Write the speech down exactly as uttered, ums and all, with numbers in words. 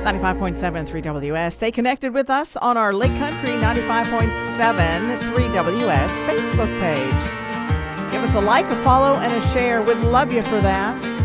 ninety-five point seven three W S. Stay connected with us on our Lake Country ninety-five point seven three W S Facebook page. Give us a like, a follow, and a share. We'd love you for that.